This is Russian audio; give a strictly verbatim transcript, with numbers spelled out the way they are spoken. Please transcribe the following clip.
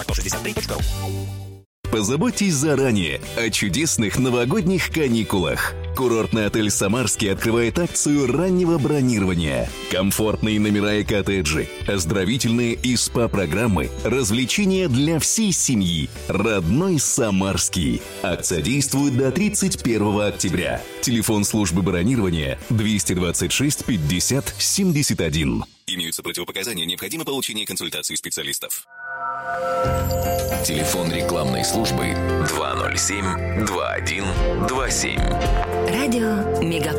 сто шестьдесят три точка ру. Позаботьтесь заранее о чудесных новогодних каникулах. Курортный отель «Самарский» открывает акцию раннего бронирования. Комфортные номера и коттеджи, оздоровительные и СПА-программы, развлечения для всей семьи. Родной Самарский. Акция действует до тридцать первого октября. Телефон службы бронирования двести двадцать шесть пятьдесят семьдесят один. Имеются противопоказания, необходимо получение консультации специалистов. Телефон рекламной службы два ноль семь два один два семь. Радио Мегаполис.